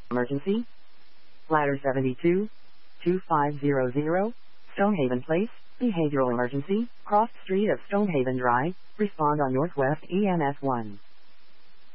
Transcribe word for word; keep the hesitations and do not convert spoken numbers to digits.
Emergency. Ladder seventy-two, two five zero zero, Stonehaven Place, behavioral emergency, cross street of Stonehaven Drive, respond on Northwest E M S one.